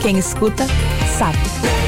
Quem escuta, sabe.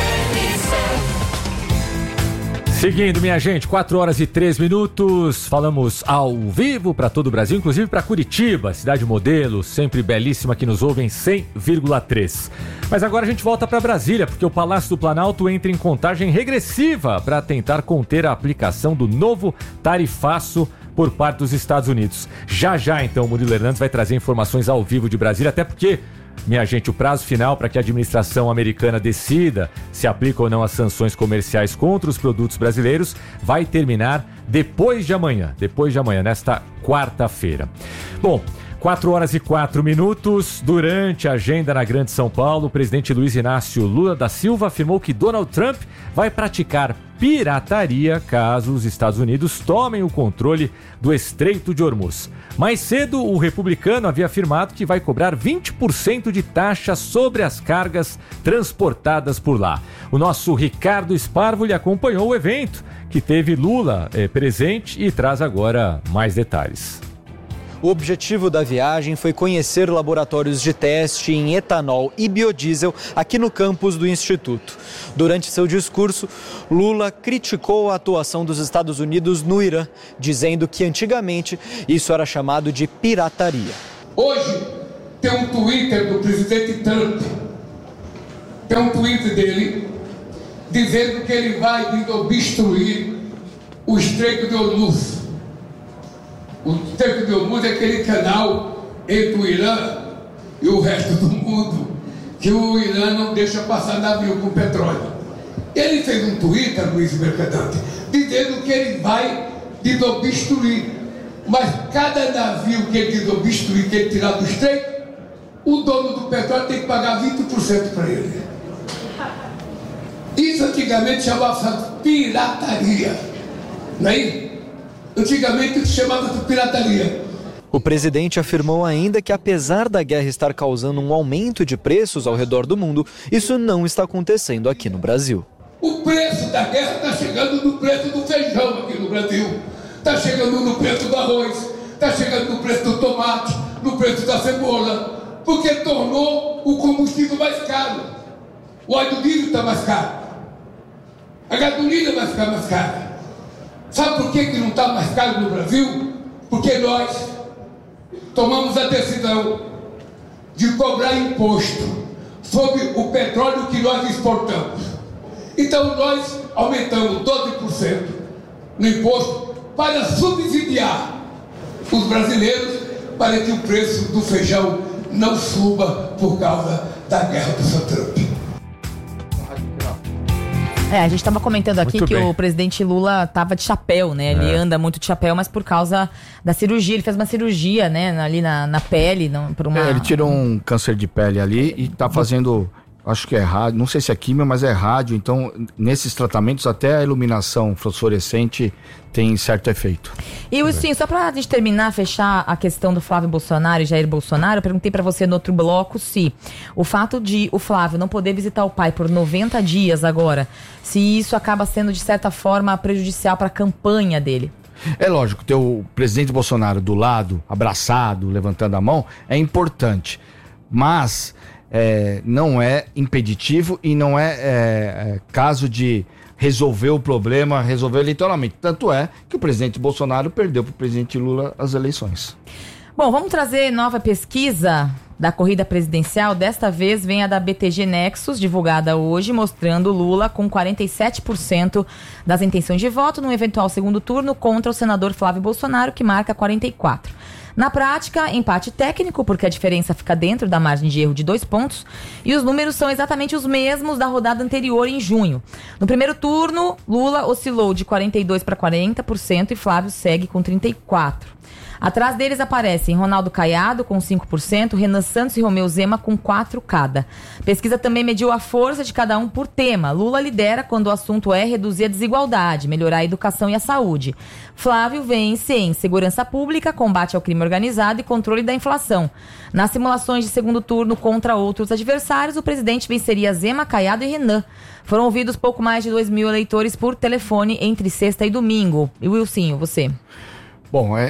Seguindo, minha gente, 4h03, falamos ao vivo para todo o Brasil, inclusive para Curitiba, cidade modelo, sempre belíssima, que nos ouvem 100,3. Mas agora a gente volta para Brasília, porque o Palácio do Planalto entra em contagem regressiva para tentar conter a aplicação do novo tarifaço por parte dos Estados Unidos. Já, então, o Murilo Hernandes vai trazer informações ao vivo de Brasília, até porque, minha gente, o prazo final para que a administração americana decida se aplica ou não as sanções comerciais contra os produtos brasileiros vai terminar depois de amanhã, nesta quarta-feira. Bom, 4h04, durante a agenda na Grande São Paulo, o presidente Luiz Inácio Lula da Silva afirmou que Donald Trump vai praticar pirataria caso os Estados Unidos tomem o controle do Estreito de Hormuz. Mais cedo, o republicano havia afirmado que vai cobrar 20% de taxa sobre as cargas transportadas por lá. O nosso Ricardo Sparvoli acompanhou o evento, que teve Lula presente, e traz agora mais detalhes. O objetivo da viagem foi conhecer laboratórios de teste em etanol e biodiesel aqui no campus do Instituto. Durante seu discurso, Lula criticou a atuação dos Estados Unidos no Irã, dizendo que antigamente isso era chamado de pirataria. Hoje tem um Twitter do presidente Trump, tem um tweet dele dizendo que ele vai obstruir o Estreito de Hormuz. O Estreito de Hormuz é aquele canal entre o Irã e o resto do mundo, que o Irã não deixa passar navio com petróleo. Ele fez um Twitter, Luiz Mercadante, dizendo que ele vai desobstruir. Mas cada navio que ele desobstruir, que ele tirar do estreito, o dono do petróleo tem que pagar 20% para ele. Isso antigamente chamava-se pirataria, não é isso? Antigamente se chamava de pirataria. O presidente afirmou ainda que, apesar da guerra estar causando um aumento de preços ao redor do mundo, isso não está acontecendo aqui no Brasil. O preço da guerra está chegando no preço do feijão aqui no Brasil, está chegando no preço do arroz, está chegando no preço do tomate, no preço da cebola, porque tornou o combustível mais caro. O óleo diesel está mais caro, a gasolina vai ficar mais cara. Sabe por que não está mais caro no Brasil? Porque nós tomamos a decisão de cobrar imposto sobre o petróleo que nós exportamos. Então nós aumentamos 12% no imposto para subsidiar os brasileiros, para que o preço do feijão não suba por causa da guerra do Sr. Trump. A gente estava comentando aqui que o presidente Lula estava de chapéu, né? Ele anda muito de chapéu, mas por causa da cirurgia. Ele fez uma cirurgia, né? Ali na pele. Ele tirou um câncer de pele ali e está fazendo, acho que é rádio, não sei se é químio, mas é rádio. Então, nesses tratamentos, até a iluminação fluorescente tem certo efeito. E Wilson, só pra gente terminar, fechar a questão do Flávio Bolsonaro e Jair Bolsonaro, eu perguntei pra você no outro bloco se o fato de o Flávio não poder visitar o pai por 90 dias agora, se isso acaba sendo de certa forma prejudicial pra campanha dele. É lógico, ter o presidente Bolsonaro do lado, abraçado, levantando a mão, é importante, mas não é impeditivo e não é caso de resolver o problema, resolver eleitoralmente. Tanto é que o presidente Bolsonaro perdeu para o presidente Lula as eleições. Bom, vamos trazer nova pesquisa da corrida presidencial. Desta vez vem a da BTG Nexus, divulgada hoje, mostrando Lula com 47% das intenções de voto no eventual segundo turno contra o senador Flávio Bolsonaro, que marca 44%. Na prática, empate técnico, porque a diferença fica dentro da margem de erro de 2 pontos, e os números são exatamente os mesmos da rodada anterior, em junho. No primeiro turno, Lula oscilou de 42% para 40% e Flávio segue com 34%. Atrás deles aparecem Ronaldo Caiado com 5%, Renan Santos e Romeu Zema com 4% cada. Pesquisa também mediu a força de cada um por tema. Lula lidera quando o assunto é reduzir a desigualdade, melhorar a educação e a saúde. Flávio vence em segurança pública, combate ao crime organizado e controle da inflação. Nas simulações de segundo turno contra outros adversários, o presidente venceria Zema, Caiado e Renan. Foram ouvidos pouco mais de 2 mil eleitores por telefone entre sexta e domingo. E Wilson, você? Bom,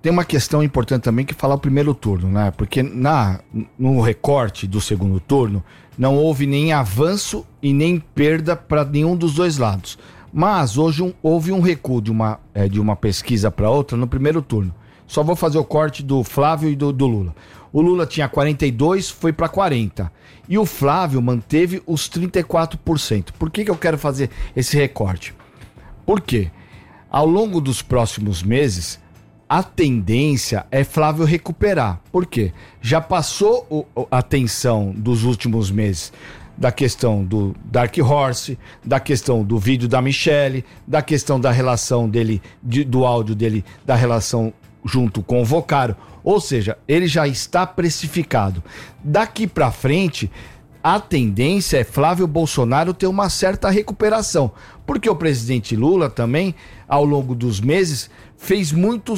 tem uma questão importante também que falar o primeiro turno, né? Porque no recorte do segundo turno não houve nem avanço e nem perda para nenhum dos dois lados. Mas hoje houve um recuo de uma pesquisa para outra no primeiro turno. Só vou fazer o corte do Flávio e do Lula. O Lula tinha 42, foi para 40. E o Flávio manteve os 34%. Por que eu quero fazer esse recorte? Porque ao longo dos próximos meses, a tendência é Flávio recuperar. Por quê? Já passou a tensão dos últimos meses da questão do Dark Horse, da questão do vídeo da Michelle, da questão da relação dele, do áudio dele, da relação junto com o Vocaro. Ou seja, ele já está precificado. Daqui para frente, a tendência é Flávio Bolsonaro ter uma certa recuperação. Porque o presidente Lula também, ao longo dos meses, fez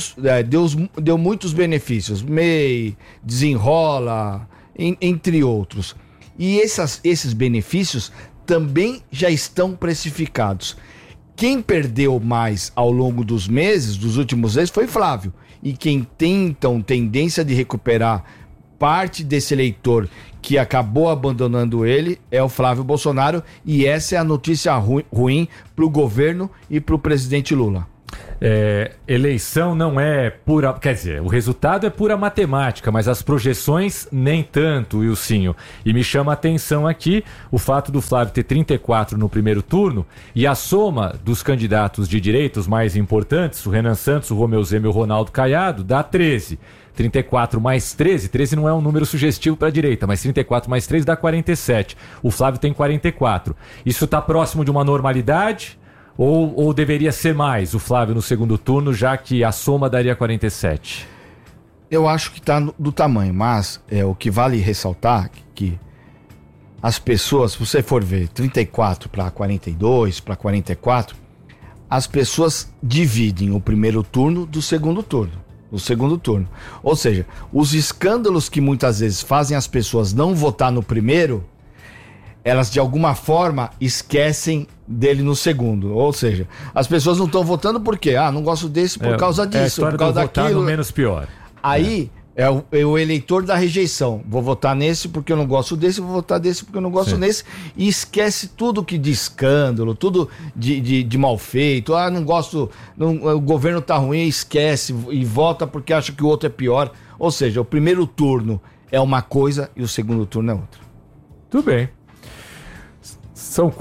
deu muitos benefícios. MEI, Desenrola, entre outros. E esses benefícios também já estão precificados. Quem perdeu mais ao longo dos meses, dos últimos meses, foi Flávio. E quem tem, então, tendência de recuperar parte desse eleitor que acabou abandonando ele é o Flávio Bolsonaro. E essa é a notícia ruim para o governo e para o presidente Lula. Eleição não é pura... Quer dizer, o resultado é pura matemática, mas as projeções nem tanto, Wilsinho. E me chama a atenção aqui o fato do Flávio ter 34 no primeiro turno e a soma dos candidatos de direita, os mais importantes, o Renan Santos, o Romeu Zema e o Ronaldo Caiado, dá 13. 34 mais 13 não é um número sugestivo para a direita, mas 34 mais 13 dá 47. O Flávio tem 44. Isso está próximo de uma normalidade? Ou deveria ser mais o Flávio no segundo turno, já que a soma daria 47? Eu acho que está do tamanho, mas o que vale ressaltar que as pessoas, se você for ver 34 para 42, para 44, as pessoas dividem o primeiro turno do segundo turno. Ou seja, os escândalos que muitas vezes fazem as pessoas não votar no primeiro, elas de alguma forma esquecem dele no segundo. Ou seja, as pessoas não estão votando por quê? Não gosto desse por causa disso, por causa daquilo. Menos pior. Aí é o eleitor da rejeição. Vou votar nesse porque eu não gosto desse, vou votar desse porque eu não gosto desse. E esquece tudo que de escândalo, tudo de mal feito. Não gosto, o governo tá ruim, esquece e vota porque acha que o outro é pior. Ou seja, o primeiro turno é uma coisa e o segundo turno é outra. Tudo bem. São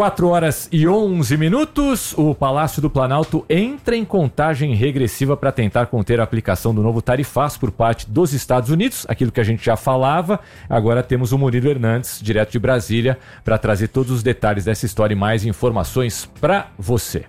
4h11. O Palácio do Planalto entra em contagem regressiva para tentar conter a aplicação do novo tarifaço por parte dos Estados Unidos, aquilo que a gente já falava. Agora temos o Murilo Hernandes, direto de Brasília, para trazer todos os detalhes dessa história e mais informações para você.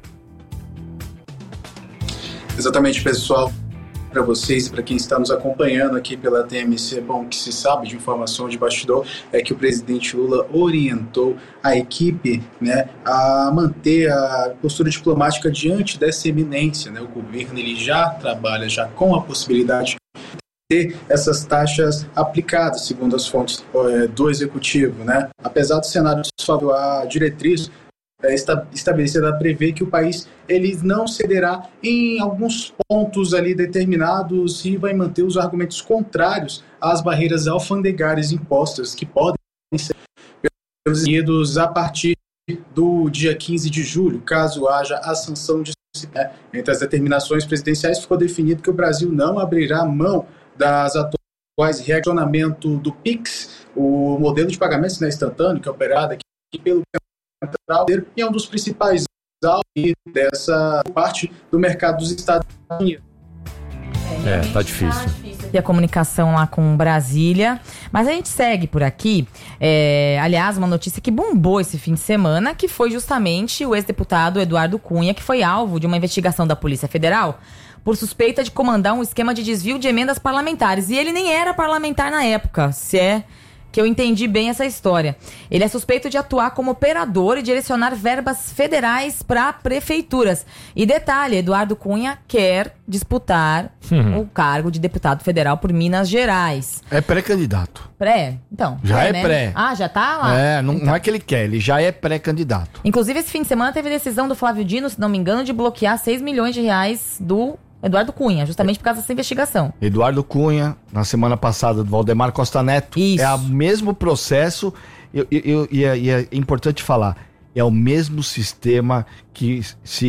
Exatamente, pessoal. Para vocês e para quem está nos acompanhando aqui pela TMC, bom, que se sabe de informação de bastidor é que o presidente Lula orientou a equipe, né, a manter a postura diplomática diante dessa eminência, né? O governo ele já trabalha com a possibilidade de ter essas taxas aplicadas, segundo as fontes do executivo, né? Apesar do cenário desfavorável, a diretriz estabelecida prevê que o país ele não cederá em alguns pontos ali determinados e vai manter os argumentos contrários às barreiras alfandegárias impostas que podem ser pelos Estados Unidos a partir do dia 15 de julho, caso haja a sanção de entre as determinações presidenciais. Ficou definido que o Brasil não abrirá mão das atuais reacionamento do PIX, o modelo de pagamentos instantâneo que é operado aqui pelo Central e é um dos principais alvos dessa parte do mercado dos Estados Unidos. Tá difícil. E a comunicação lá com Brasília. Mas a gente segue por aqui. Aliás, uma notícia que bombou esse fim de semana, que foi justamente o ex-deputado Eduardo Cunha, que foi alvo de uma investigação da Polícia Federal por suspeita de comandar um esquema de desvio de emendas parlamentares. E ele nem era parlamentar na época, se é que eu entendi bem essa história. Ele é suspeito de atuar como operador e direcionar verbas federais para prefeituras. E detalhe, Eduardo Cunha quer disputar o cargo de deputado federal por Minas Gerais. É pré-candidato. Então. Já é né? pré. Já tá lá? Não é que ele quer, ele já é pré-candidato. Inclusive, esse fim de semana teve decisão do Flávio Dino, se não me engano, de bloquear 6 milhões de reais do Eduardo Cunha, justamente por causa dessa investigação. Eduardo Cunha, na semana passada, do Valdemar Costa Neto. Isso. É o mesmo processo, e é importante falar, é o mesmo sistema que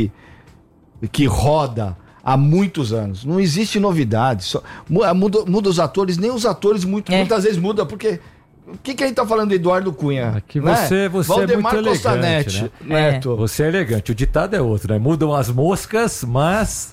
roda há muitos anos. Não existe novidade. Muda os atores, nem os atores muitas vezes mudam, porque... O que a gente tá falando de Eduardo Cunha? Aqui você Valdemar é muito Costa elegante, Neto. Você é elegante. O ditado é outro, né? Mudam as moscas, mas...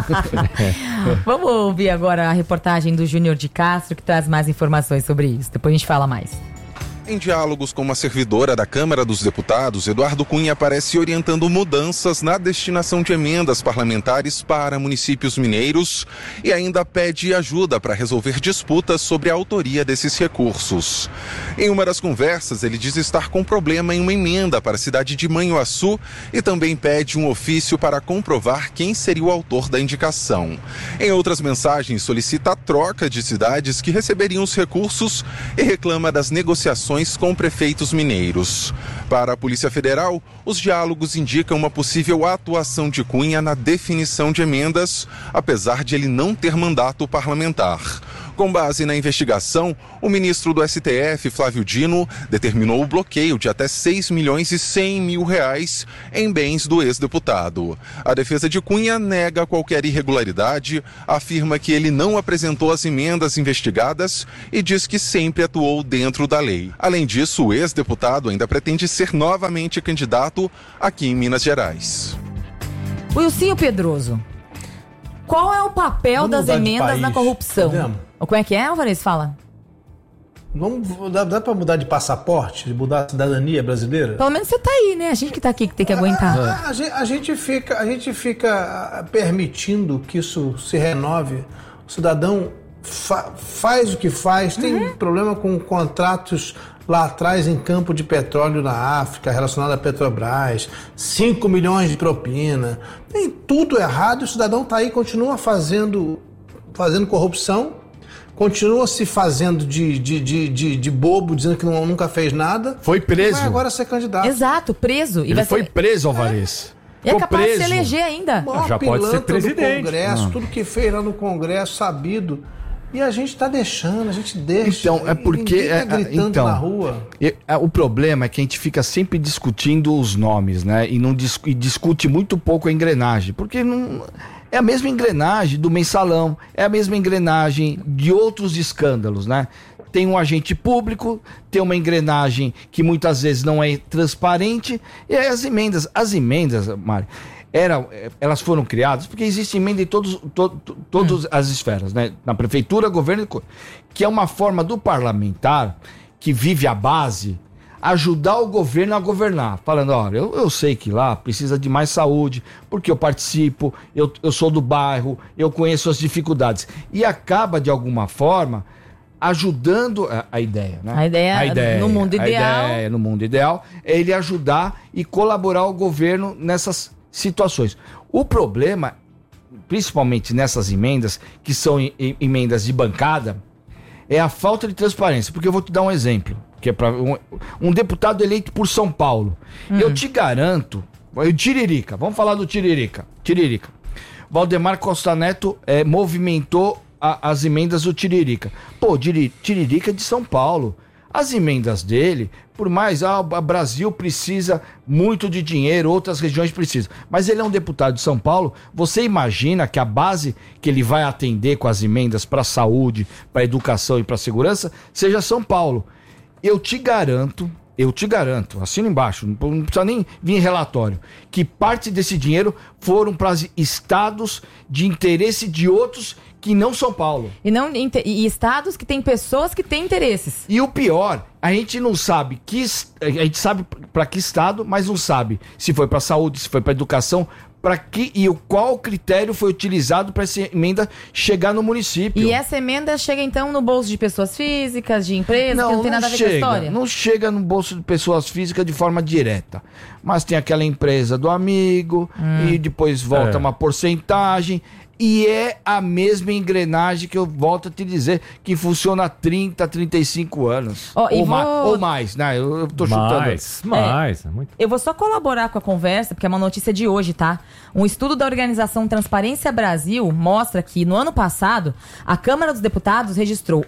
Vamos ouvir agora a reportagem do Júnior de Castro, que traz mais informações sobre isso. Depois a gente fala mais. Em diálogos com uma servidora da Câmara dos Deputados, Eduardo Cunha aparece orientando mudanças na destinação de emendas parlamentares para municípios mineiros e ainda pede ajuda para resolver disputas sobre a autoria desses recursos. Em uma das conversas, ele diz estar com problema em uma emenda para a cidade de Manhuaçu e também pede um ofício para comprovar quem seria o autor da indicação. Em outras mensagens, solicita a troca de cidades que receberiam os recursos e reclama das negociações com prefeitos mineiros. Para a Polícia Federal, os diálogos indicam uma possível atuação de Cunha na definição de emendas, apesar de ele não ter mandato parlamentar. Com base na investigação, o ministro do STF, Flávio Dino, determinou o bloqueio de até 6 milhões e 100 mil reais em bens do ex-deputado. A defesa de Cunha nega qualquer irregularidade, afirma que ele não apresentou as emendas investigadas e diz que sempre atuou dentro da lei. Além disso, o ex-deputado ainda pretende ser novamente candidato aqui em Minas Gerais. Wilsinho Pedroso, qual é o papel das emendas na corrupção? Como é que é, Alvarez? Fala. Dá pra mudar de passaporte? De mudar a cidadania brasileira? Pelo menos você tá aí, né? A gente que tá aqui que tem que aguentar. A gente fica permitindo que isso se renove. O cidadão faz o que faz, tem problema com contratos lá atrás em campo de petróleo na África, relacionado à Petrobras, 5 milhões de propina. Tem tudo errado, o cidadão tá aí, continua fazendo corrupção, continua se fazendo de bobo, dizendo que nunca fez nada. Foi preso. Vai agora ser candidato. Exato, preso. Ele foi preso, Alvarez. E é capaz de se eleger ainda. Já pode ser presidente. Congresso, tudo que fez lá no Congresso, sabido. E a gente tá deixando, a gente deixa. Então, é porque... Tá gritando na rua. O problema é que a gente fica sempre discutindo os nomes, né? E discute muito pouco a engrenagem. Porque não... É a mesma engrenagem do mensalão, é a mesma engrenagem de outros escândalos, né? Tem um agente público, tem uma engrenagem que muitas vezes não é transparente, e aí as emendas, Mário, elas foram criadas porque existe emenda em todas as esferas, né? Na prefeitura, governo, que é uma forma do parlamentar que vive a base ajudar o governo a governar, falando, olha, eu sei que lá precisa de mais saúde, porque eu participo, eu sou do bairro, eu conheço as dificuldades, e acaba de alguma forma ajudando a ideia, né? A ideia no mundo ideal é ele ajudar e colaborar o governo nessas situações. O problema, principalmente nessas emendas, que são emendas de bancada, é a falta de transparência, porque eu vou te dar um exemplo, que é para um deputado eleito por São Paulo. Eu te garanto, o Tiririca, vamos falar do Tiririca. Valdemar Costa Neto movimentou as emendas do Tiririca. Pô, Tiririca é de São Paulo. As emendas dele, por mais, o Brasil precisa muito de dinheiro, outras regiões precisam. Mas ele é um deputado de São Paulo, você imagina que a base que ele vai atender com as emendas para a saúde, para a educação e para a segurança, seja São Paulo. Eu te garanto, assina embaixo, não precisa nem vir relatório, que parte desse dinheiro foram para estados de interesse de outros que não São Paulo. E estados que têm pessoas que têm interesses. E o pior, a gente não sabe a gente sabe para que estado, mas não sabe se foi para saúde, se foi para educação, qual critério foi utilizado para essa emenda chegar no município. E essa emenda chega então no bolso de pessoas físicas, de empresas, que não tem nada a ver com a história? Não chega no bolso de pessoas físicas de forma direta. Mas tem aquela empresa do amigo, e depois volta uma porcentagem. E é a mesma engrenagem que eu volto a te dizer, que funciona há 30, 35 anos. Ou mais, né? Eu tô chutando. Mais. Eu vou só colaborar com a conversa, porque é uma notícia de hoje, tá? Um estudo da organização Transparência Brasil mostra que, no ano passado, a Câmara dos Deputados registrou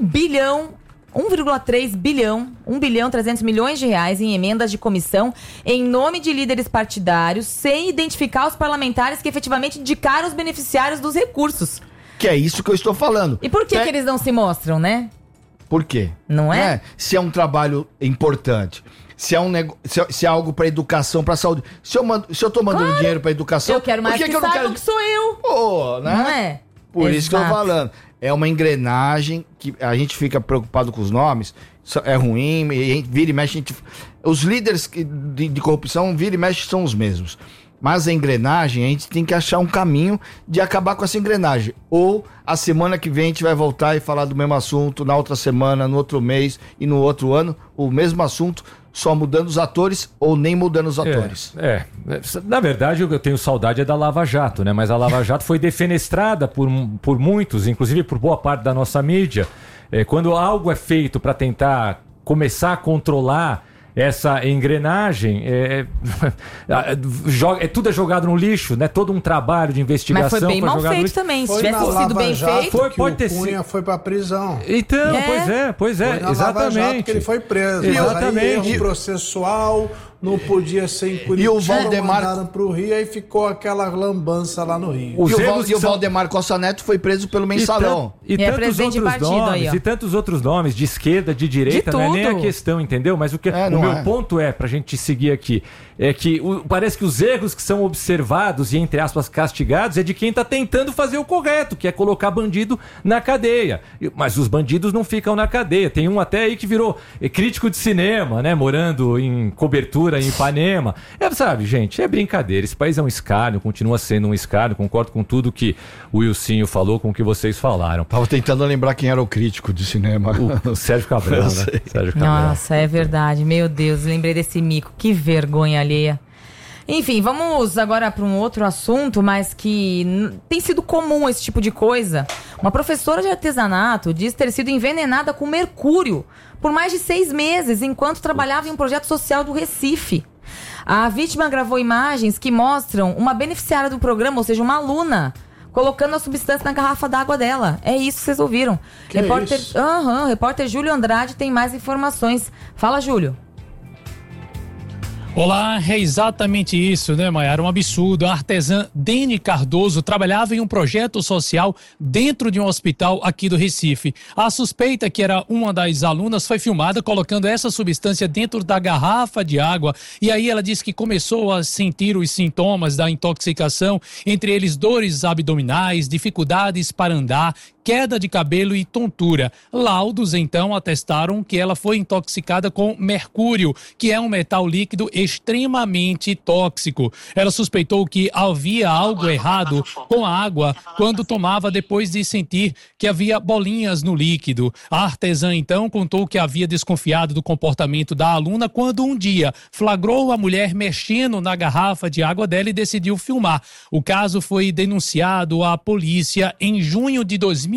1,3 bilhão, 1,3 bilhões de reais em emendas de comissão em nome de líderes partidários, sem identificar os parlamentares que efetivamente indicaram os beneficiários dos recursos. Que é isso que eu estou falando. E por que eles não se mostram, né? Por quê? Não é? Se é um trabalho importante, se é algo para educação, para saúde. Se eu tô mandando dinheiro para educação, eu quero mais que saibam que sou eu. Pô, né? Não é? Por isso que eu tô falando. É uma engrenagem que a gente fica preocupado com os nomes, é ruim, vira e mexe, os líderes de corrupção, vira e mexe, são os mesmos. Mas a engrenagem, a gente tem que achar um caminho de acabar com essa engrenagem. Ou a semana que vem a gente vai voltar e falar do mesmo assunto, na outra semana, no outro mês e no outro ano, o mesmo assunto, só mudando os atores ou nem mudando os atores. Na verdade, eu tenho saudade da Lava Jato, né? Mas a Lava Jato foi defenestrada por muitos, inclusive por boa parte da nossa mídia. Quando algo é feito para tentar começar a controlar essa engrenagem, tudo é jogado no lixo, né? Todo um trabalho de investigação. Mas foi bem mal feito também. Se tivesse sido bem feito, pode ter sido. O Cunha foi pra prisão. Então, pois é, foi na exatamente. Lava Jato que ele foi preso. Exatamente. Mas aí, processual, não podia ser em Curitiba. E o Valdemar mandaram pro Rio, aí ficou aquela lambança lá no Rio. E o Valdemar Costa Neto foi preso pelo Mensalão. E tantos outros nomes, e tantos outros nomes, de esquerda, de direita, não é nem a questão, entendeu? Mas o meu ponto pra gente seguir aqui, é que parece que os erros que são observados e, entre aspas, castigados, é de quem tá tentando fazer o correto, que é colocar bandido na cadeia. Mas os bandidos não ficam na cadeia. Tem um até aí que virou crítico de cinema, né? Morando em cobertura em Ipanema. Sabe, gente, é brincadeira. Esse país é um escárnio, continua sendo um escárnio. Concordo com tudo que o Wilsinho falou, com o que vocês falaram. Tava tentando lembrar quem era o crítico de cinema. O Sérgio Cabral, né? Sérgio Cabral. Nossa, é verdade. Meu Deus, lembrei desse mico. Que vergonha alheia. Enfim, vamos agora para um outro assunto, mas que tem sido comum esse tipo de coisa. Uma professora de artesanato diz ter sido envenenada com mercúrio por mais de 6 meses, enquanto trabalhava em um projeto social do Recife. A vítima gravou imagens que mostram uma beneficiária do programa, ou seja, uma aluna, colocando a substância na garrafa d'água dela. É isso que vocês ouviram. Repórter Júlio Andrade tem mais informações. Fala, Júlio. Olá, é exatamente isso, né, Maiara? Um absurdo. A artesã Dene Cardoso trabalhava em um projeto social dentro de um hospital aqui do Recife. A suspeita, que era uma das alunas, foi filmada colocando essa substância dentro da garrafa de água. E aí ela disse que começou a sentir os sintomas da intoxicação, entre eles dores abdominais, dificuldades para andar, queda de cabelo e tontura. Laudos, então, atestaram que ela foi intoxicada com mercúrio, que é um metal líquido extremamente tóxico. Ela suspeitou que havia algo errado com a água quando tomava, depois de sentir que havia bolinhas no líquido. A artesã, então, contou que havia desconfiado do comportamento da aluna quando um dia flagrou a mulher mexendo na garrafa de água dela e decidiu filmar. O caso foi denunciado à polícia em junho de 2025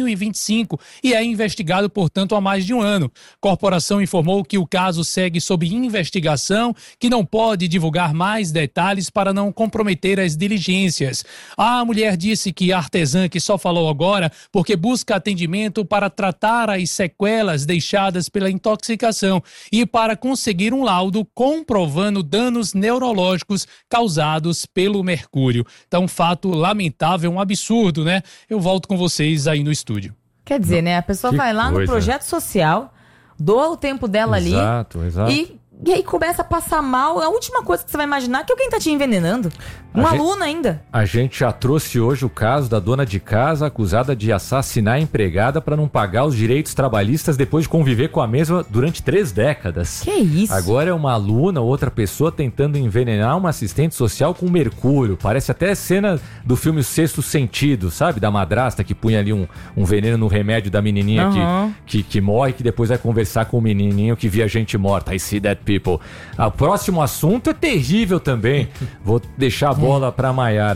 e é investigado, portanto, há mais de um ano. A corporação informou que o caso segue sob investigação, que não pode divulgar mais detalhes para não comprometer as diligências. A mulher disse que a artesã, que só falou agora porque busca atendimento para tratar as sequelas deixadas pela intoxicação e para conseguir um laudo comprovando danos neurológicos causados pelo mercúrio. Então, um fato lamentável, um absurdo, né? Eu volto com vocês aí no estúdio. Quer dizer, né? A pessoa vai lá no projeto social, doa o tempo dela ali. Exato. E aí começa a passar mal. A última coisa que você vai imaginar é que alguém tá te envenenando. Uma aluna ainda. A gente já trouxe hoje o caso da dona de casa acusada de assassinar a empregada para não pagar os direitos trabalhistas depois de conviver com a mesma durante 3 décadas. Que isso? Agora é uma aluna, outra pessoa tentando envenenar uma assistente social com mercúrio. Parece até cena do filme O Sexto Sentido, sabe? Da madrasta que punha ali um veneno no remédio da menininha que morre, que depois vai conversar com o menininho que via gente morta. I see that people. O próximo assunto é terrível também. Vou deixar a bola para Maiara.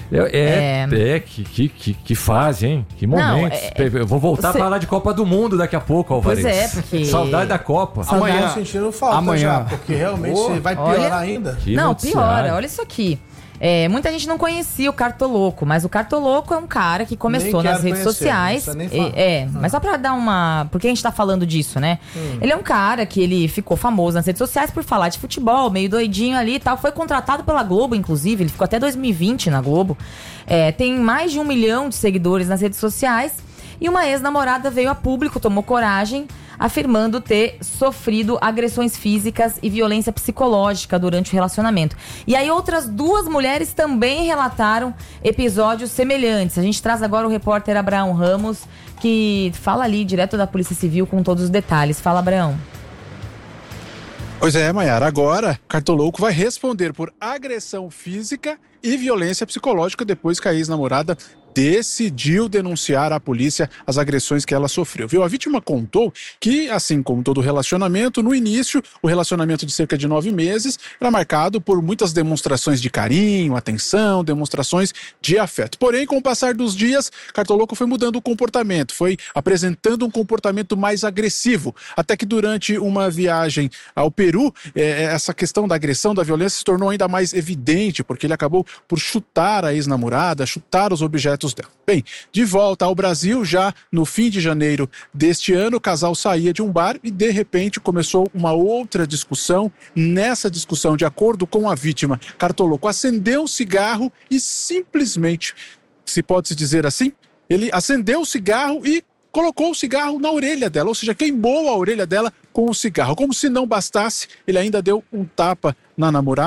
Que fase, hein? Que momento. Eu vou voltar a falar de Copa do Mundo daqui a pouco, Alvarez. Pois é, porque... Saudade da Copa. Amanhã sentindo falta já, porque realmente vai piorar ainda. Não, piora. Olha isso aqui. Muita gente não conhecia o Cartoloco, mas o Cartoloco é um cara que começou nas redes sociais. Mas só pra dar uma... Por que a gente tá falando disso, né? Ele é um cara que ele ficou famoso nas redes sociais por falar de futebol, meio doidinho ali e tal. Foi contratado pela Globo, inclusive. Ele ficou até 2020 na Globo. Tem mais de 1 milhão de seguidores nas redes sociais. E uma ex-namorada veio a público, tomou coragem, afirmando ter sofrido agressões físicas e violência psicológica durante o relacionamento. E aí outras 2 mulheres também relataram episódios semelhantes. A gente traz agora o repórter Abraão Ramos, que fala ali direto da Polícia Civil com todos os detalhes. Fala, Abraão. Pois é, Maiara, agora Cartoloco vai responder por agressão física e violência psicológica depois que a ex-namorada decidiu denunciar à polícia as agressões que ela sofreu, viu? A vítima contou que, assim como todo relacionamento, no início, o relacionamento de cerca de 9 meses era marcado por muitas demonstrações de carinho, atenção, demonstrações de afeto. Porém, com o passar dos dias, Cartoloco foi mudando o comportamento, foi apresentando um comportamento mais agressivo, até que durante uma viagem ao Peru, essa questão da agressão, da violência se tornou ainda mais evidente, porque ele acabou por chutar a ex-namorada, chutar os objetos dela. Bem, de volta ao Brasil, já no fim de janeiro deste ano, o casal saía de um bar e de repente começou uma outra discussão. Nessa discussão, de acordo com a vítima, Cartoloco acendeu um cigarro e simplesmente, se pode se dizer assim, ele acendeu o cigarro e colocou o cigarro na orelha dela, ou seja, queimou a orelha dela com o cigarro. Como se não bastasse, ele ainda deu um tapa na namorada.